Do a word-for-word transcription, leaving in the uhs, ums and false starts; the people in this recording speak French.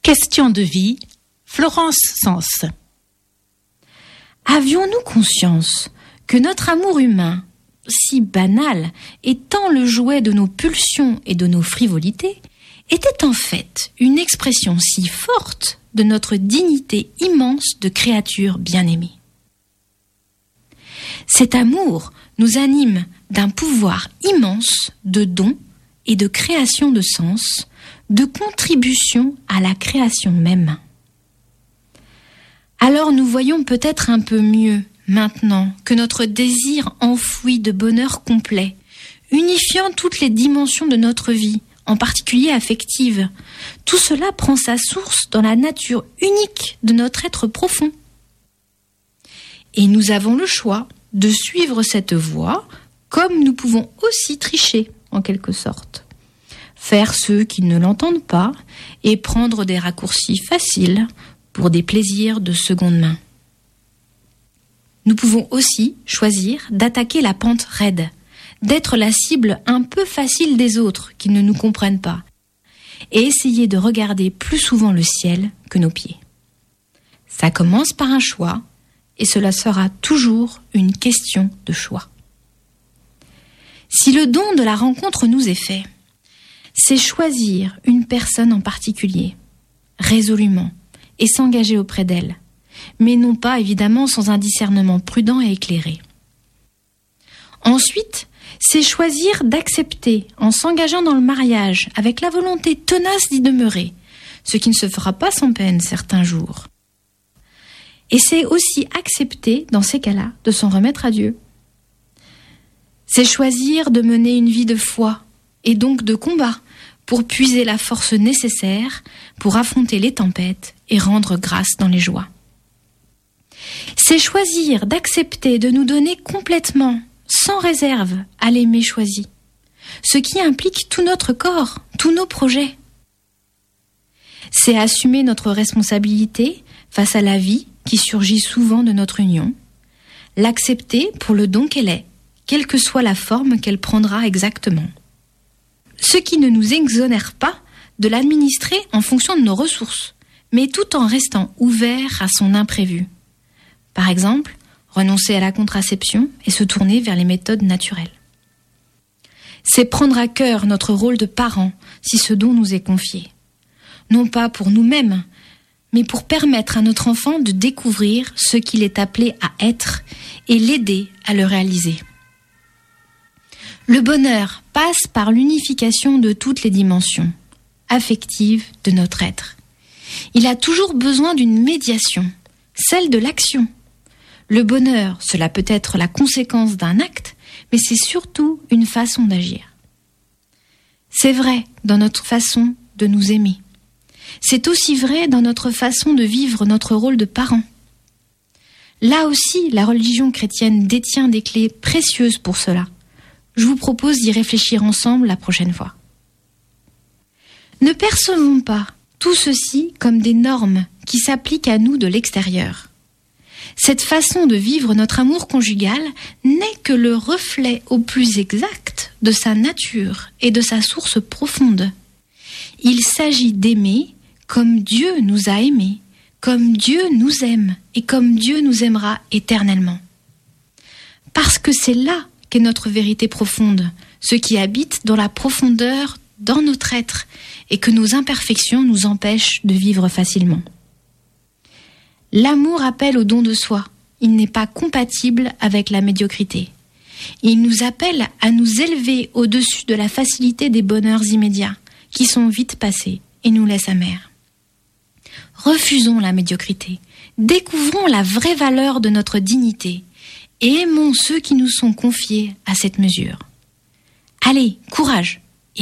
Question de vie, Florence Sens. Avions-nous conscience que notre amour humain, si banal, étant le jouet de nos pulsions et de nos frivolités, était en fait une expression si forte de notre dignité immense de créature bien-aimée. Cet amour nous anime d'un pouvoir immense de don et de création de sens, de contribution à la création même. Alors nous voyons peut-être un peu mieux maintenant que notre désir enfoui de bonheur complet, unifiant toutes les dimensions de notre vie, en particulier affective, tout cela prend sa source dans la nature unique de notre être profond. Et nous avons le choix de suivre cette voie, comme nous pouvons aussi tricher, en quelque sorte. Faire ceux qui ne l'entendent pas et prendre des raccourcis faciles pour des plaisirs de seconde main. Nous pouvons aussi choisir d'attaquer la pente raide, d'être la cible un peu facile des autres qui ne nous comprennent pas, et essayer de regarder plus souvent le ciel que nos pieds. Ça commence par un choix, et cela sera toujours une question de choix. Si le don de la rencontre nous est fait, c'est choisir une personne en particulier, résolument, et s'engager auprès d'elle, mais non pas évidemment sans un discernement prudent et éclairé. Ensuite, c'est choisir d'accepter en s'engageant dans le mariage avec la volonté tenace d'y demeurer, ce qui ne se fera pas sans peine certains jours. Et c'est aussi accepter, dans ces cas-là, de s'en remettre à Dieu. C'est choisir de mener une vie de foi, et donc de combat, pour puiser la force nécessaire pour affronter les tempêtes et rendre grâce dans les joies. C'est choisir d'accepter de nous donner complètement, sans réserve, à l'aimer choisi, ce qui implique tout notre corps, tous nos projets. C'est assumer notre responsabilité face à la vie qui surgit souvent de notre union, l'accepter pour le don qu'elle est, quelle que soit la forme qu'elle prendra exactement. Ce qui ne nous exonère pas de l'administrer en fonction de nos ressources, mais tout en restant ouvert à son imprévu. Par exemple, renoncer à la contraception et se tourner vers les méthodes naturelles. C'est prendre à cœur notre rôle de parent si ce don nous est confié. Non pas pour nous-mêmes, mais pour permettre à notre enfant de découvrir ce qu'il est appelé à être et l'aider à le réaliser. Le bonheur passe par l'unification de toutes les dimensions affectives de notre être. Il a toujours besoin d'une médiation, celle de l'action. Le bonheur, cela peut être la conséquence d'un acte, mais c'est surtout une façon d'agir. C'est vrai dans notre façon de nous aimer. C'est aussi vrai dans notre façon de vivre notre rôle de parent. Là aussi, la religion chrétienne détient des clés précieuses pour cela. Je vous propose d'y réfléchir ensemble la prochaine fois. Ne percevons pas tout ceci comme des normes qui s'appliquent à nous de l'extérieur. Cette façon de vivre notre amour conjugal n'est que le reflet au plus exact de sa nature et de sa source profonde. Il s'agit d'aimer comme Dieu nous a aimés, comme Dieu nous aime et comme Dieu nous aimera éternellement. Parce que c'est là qu'est notre vérité profonde, ce qui habite dans la profondeur dans notre être et que nos imperfections nous empêchent de vivre facilement. L'amour appelle au don de soi. Il n'est pas compatible avec la médiocrité. Il nous appelle à nous élever au-dessus de la facilité des bonheurs immédiats, qui sont vite passés et nous laissent amers. Refusons la médiocrité. Découvrons la vraie valeur de notre dignité et aimons ceux qui nous sont confiés à cette mesure. Allez, courage!